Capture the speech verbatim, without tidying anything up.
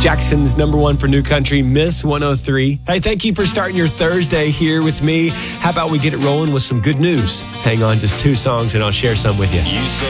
Jackson's number one for new country, Miss one oh three. Hey, thank you for starting your Thursday here with me. How about we get it rolling with some good news? Hang on, just two songs and I'll share some with you. You say